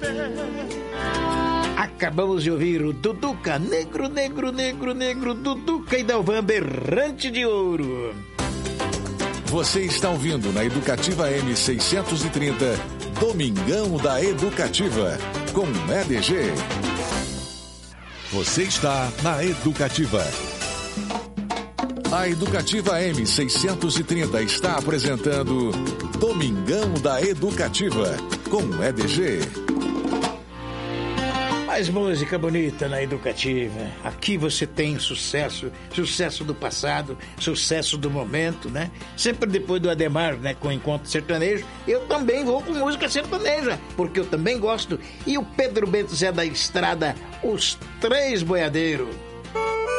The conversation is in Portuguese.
Acabamos de ouvir o Duduca, negro, negro, negro, negro, Duduca e Dalvan Berrante de Ouro. Você está ouvindo na Educativa M630, Domingão da Educativa, com EDG. Você está na Educativa. A Educativa M630 está apresentando Domingão da Educativa, com EDG. Mais música bonita na Educativa. Aqui você tem sucesso, sucesso do passado, sucesso do momento, né? Sempre depois do Ademar, né, com o Encontro Sertanejo, eu também vou com música sertaneja, porque eu também gosto. E o Pedro Bento Zé da Estrada, Os Três Boiadeiros.